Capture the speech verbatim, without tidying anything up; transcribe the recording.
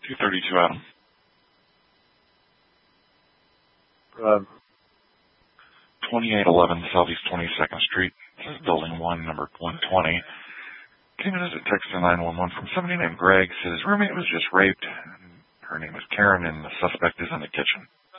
two thirty-two, Adam. Um, twenty-eight eleven Southeast twenty-second Street. This is Building one, number one twenty. Came in as a text to nine one one from somebody named Greg. Says his roommate was just raped. Her name is Karen, and the suspect is in the kitchen.